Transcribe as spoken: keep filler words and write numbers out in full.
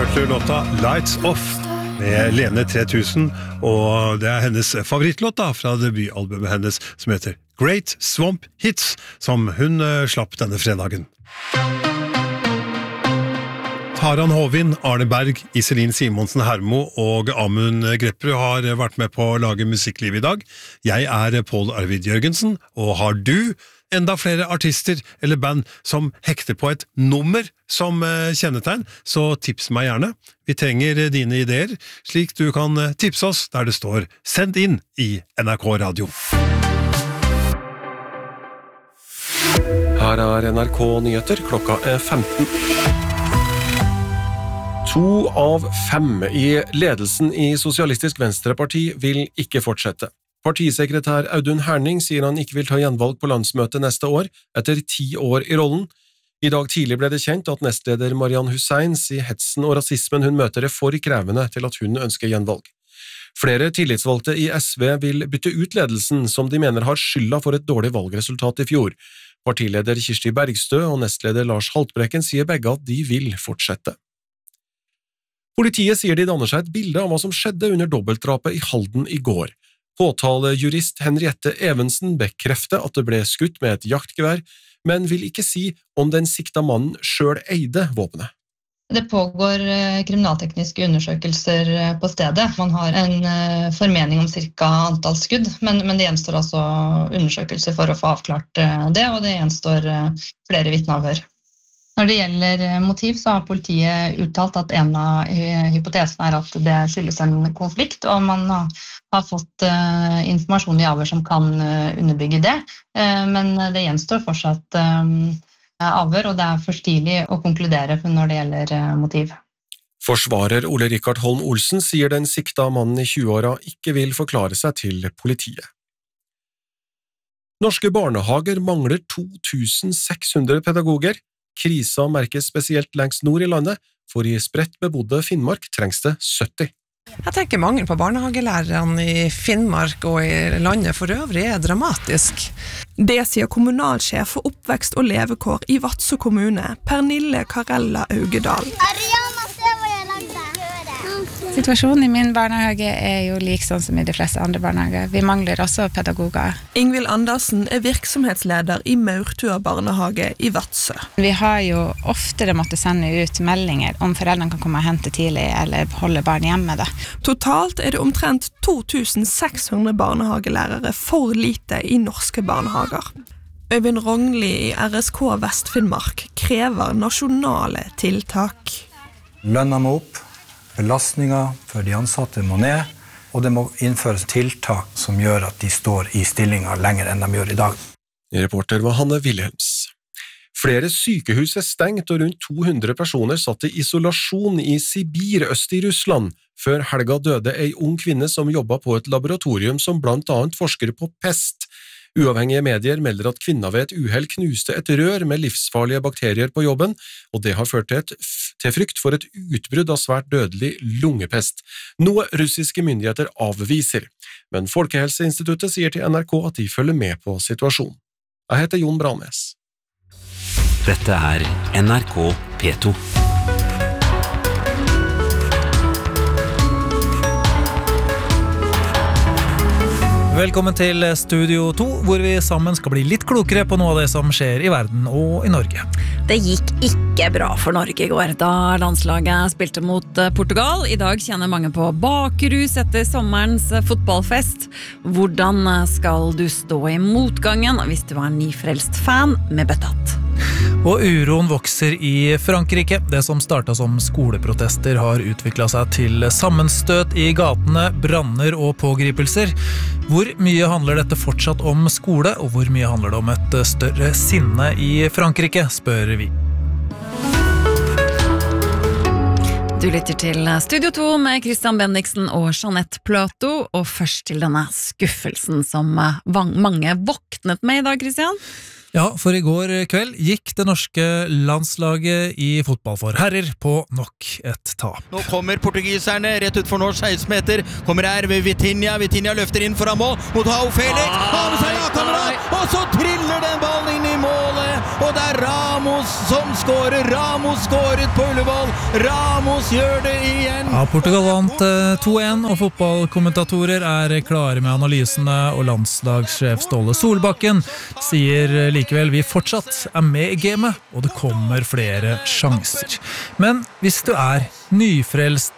hørte du låta Lights Off med Lene tre tusen, og det er hennes favorittlåt da, fra debutalbumet hennes som heter Great Swamp Hits, som hun uh, slapp denne fredagen. Taran Hovin, Arne Berg, Iselin Simonsen Hermo og Amund Grepperud har vært med på å lage musikkliv i dag. Jeg er Paul Arvid Jørgensen, og har du enda flere artister eller band som hekter på et nummer som kjennetegn, så tips meg gjerne. Vi trenger dine ideer, slik du kan tipse oss der det står «Send inn» i N R K Radio. Her er N R K Nyheter, klokka er femten. To av fem i ledelsen i Sosialistisk Venstreparti vil ikke fortsette. Partisekretær Audun Herning sier han ikke vil ta gjenvalg på landsmøtet neste år, etter ti år i rollen. I dag tidlig ble det kjent at nestleder Marianne Hussein sier hetsen og rasismen hun møter er for krevende til at hun ønsker gjenvalg. Flere tillitsvalgte i S V vil bytte ut ledelsen som de mener har skylda for et dårlig valgresultat i fjor. Partileder Kirsti Bergstø og nestleder Lars Haltbrekken sier begge at de vil fortsette. Politiet sier de danner seg et bilde av hva som skjedde under dobbeltdrapet i Halden i går. Påtalejurist Henriette Evensen bekrefter at det ble skutt med et jaktgevær, men vil ikke si om den sikta mannen selv eide våpenet. Det pågår kriminaltekniske undersøkelser på stedet. Man har en formening om cirka antall skudd, men, men det gjenstår altså undersøkelser for å få avklart det, og det gjenstår flere vitneavhør. Når det gjelder motiv, så har politiet uttalt at en av hypotesene er at det skyldes en konflikt, og man har fått uh, informasjon i avhør som kan uh, underbygge det, uh, men det gjenstår fortsatt uh, avhør, og det er for tidlig å konkludere når det gjelder uh, motiv. Forsvarer Ole Rikard Holm Olsen sier den sikta mannen i tjue-åra ikke vil forklare seg til politiet. Norske barnehager mangler to tusen seks hundre pedagoger. Krisa merkes spesielt lengst nord i landet, for i spredt bebodde Finnmark trengs det sytti. Jeg tenker mangel på barnehagelærerne i Finnmark og i landet for øvrig er dramatisk. Det sier kommunalsjef for oppvekst og levekår i Vadsø kommune, Pernille Karella Augedal. Situasjonen i min barnehage er jo lik sånn som i de fleste andre barnehager. Vi mangler også pedagoger. Ingvild Andersen er virksomhetsleder i Maurtua barnehage i Vadsø. Vi har jo oftere måttet sende ut meldinger om foreldrene kan komme og hente tidlig eller holde barn hjemme. Da. Totalt er det omtrent to tusen seks hundre barnehagelærere for lite i norske barnehager. Øyvind Rongli i R S K Vest-Finnmark krever nasjonale tiltak. Lønna må opp. Belastninger for de ansatte må ned, og det må innføres tiltak som gjør at de står i stillinger lenger enn de gjør i dag. Reporter var Hanne Wilhelms. Flere sykehus er stengt, og rundt to hundre personer satt i isolasjon i Sibir øst i Russland. Før helga døde ei ung kvinne som jobbet på et laboratorium som blant annet forsker på pest. Uavhengige medier melder at kvinna ved et uhell knuste et rør med livsfarlige bakterier på jobben, og det har ført til, et, til frykt for et utbrudd av svært dødelig lungepest, noe russiske myndigheter avviser. Men Folkehelseinstituttet sier til N R K at de følger med på situasjonen. Jeg heter Jon Brannes. Dette er N R K P to. Velkommen til Studio to, hvor vi sammen skal bli litt klokere på noe av det som skjer i verden og i Norge. Det gikk ikke bra for Norge i går, da landslaget spilte mot Portugal. I dag kjenner mange på bakrus etter sommerens fotballfest. Hvordan skal du stå i motgangen hvis du var en nyfrelst fan med bøttat? Og uroen vokser i Frankrike. Det som startet som skoleprotester har utviklet seg til sammenstøt i gatene, branner og pågripelser. Hvor mye handler dette fortsatt om skole, og hvor mye handler det om et større sinne i Frankrike, spør vi. Du lytter til Studio to med Christian Bendiksen og Jeanette Plato, og først til denne skuffelsen som mange våknet med i dag, Christian. Ja, for i går kveld gikk det norske landslaget i fotball for herrer på nok et tap. Nå kommer portugiserne rett ut for norsk seksten meter, kommer her ved Vitinha, Vitinha løfter inn foran mål mot João Felix, har med seg lagkamerat, og så triller den ballen inn i målet, og det er Ramos som skårer, Ramos skåret på Ullevål, Ramos gjør det igjen. Ja, Portugal vant to en, og fotballkommentatorer er klare med analysene, og landslagssjef Ståle Solbakken sier likevel vi fortsatt er med i gamet, og det kommer flere sjanser. Men hvis du er nyfrelst